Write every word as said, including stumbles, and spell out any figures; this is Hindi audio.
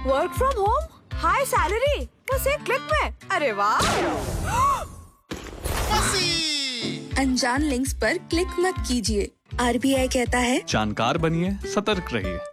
Work from home, high salary, बस एक क्लिक में। अरे वाह! अनजान लिंक्स पर क्लिक मत कीजिए। आर बी आई कहता है जानकार बनिए, सतर्क रहिए।